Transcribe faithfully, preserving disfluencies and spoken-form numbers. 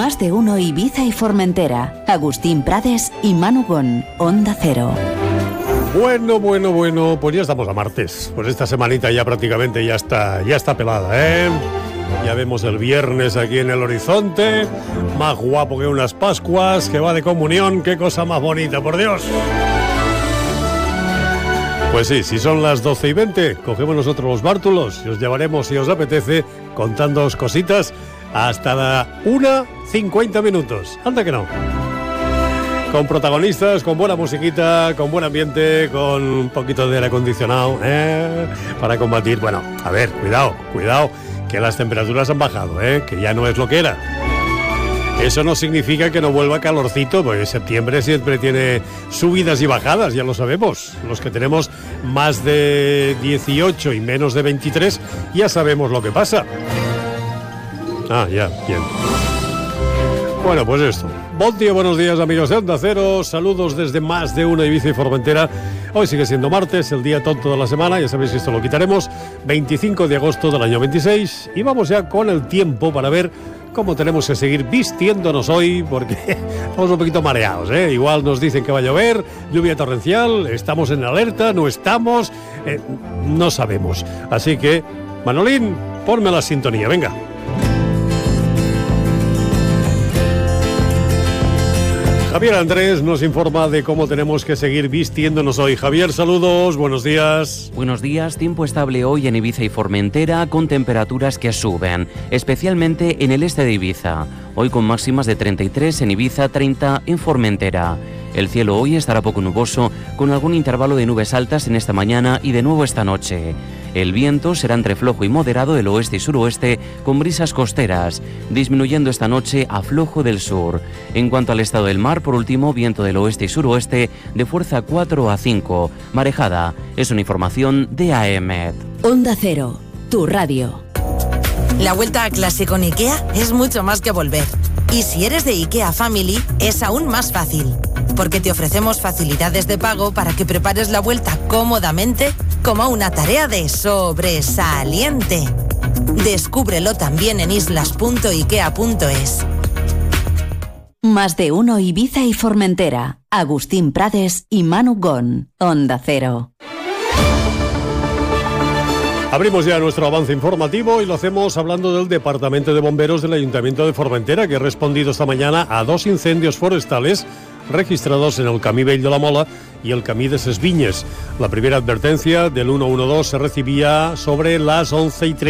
Más de Uno Ibiza y Formentera. Agustín Prades y Manu Gon. Onda Cero. Bueno, bueno, bueno, pues ya estamos a martes. Pues esta semanita ya prácticamente ya está, ya está pelada, ¿eh? Ya vemos el viernes aquí en el horizonte. Más guapo que unas Pascuas, que va de comunión. Qué cosa más bonita, por Dios. Pues sí, si son las doce y veinte, cogemos nosotros los bártulos y os llevaremos, si os apetece, contándoos cositas hasta la una cincuenta minutos. Anda que no. Con protagonistas, con buena musiquita, con buen ambiente, con un poquito de aire acondicionado, ¿eh? Para combatir. Bueno, a ver, cuidado, cuidado, que las temperaturas han bajado, ¿eh? Que ya no es lo que era. Eso no significa que no vuelva calorcito, porque septiembre siempre tiene subidas y bajadas, ya lo sabemos. Los que tenemos más de dieciocho y menos de veintitrés, ya sabemos lo que pasa. Ah, ya, bien. Bueno, pues esto. Bon día, buenos días, amigos de Onda Cero. Saludos desde Más de Uno Ibiza y Formentera. Hoy sigue siendo martes, el día tonto de la semana. Ya sabéis que esto lo quitaremos. veinticinco de agosto del año veintiséis. Y vamos ya con el tiempo para ver cómo tenemos que seguir vistiéndonos hoy, porque estamos un poquito mareados, ¿eh? Igual nos dicen que va a llover, lluvia torrencial, estamos en alerta, no estamos, eh, no sabemos. Así que, Manolín, ponme la sintonía, venga. Javier Andrés nos informa de cómo tenemos que seguir vistiéndonos hoy. Javier, saludos, buenos días. Buenos días, tiempo estable hoy en Ibiza y Formentera con temperaturas que suben, especialmente en el este de Ibiza. Hoy con máximas de treinta y tres en Ibiza, treinta en Formentera. El cielo hoy estará poco nuboso, con algún intervalo de nubes altas en esta mañana y de nuevo esta noche. El viento será entre flojo y moderado del oeste y suroeste, con brisas costeras, disminuyendo esta noche a flojo del sur. En cuanto al estado del mar, por último, viento del oeste y suroeste de fuerza cuatro a cinco. Marejada. Es una información de A E M E T. Onda Cero, tu radio. La vuelta a clase con IKEA es mucho más que volver. Y si eres de IKEA Family, es aún más fácil. Porque te ofrecemos facilidades de pago para que prepares la vuelta cómodamente como una tarea de sobresaliente. Descúbrelo también en islas punto ikea punto es. Más de Uno Ibiza y Formentera. Agustín Prades y Manu Gon. Onda Cero. Abrimos ya nuestro avance informativo y lo hacemos hablando del Departamento de Bomberos del Ayuntamiento de Formentera, que ha respondido esta mañana a dos incendios forestales registrados en el Camí Vell de la Mola y el Camí de Ses Vinyes. La primera advertencia del uno uno dos se recibía sobre las once y treinta.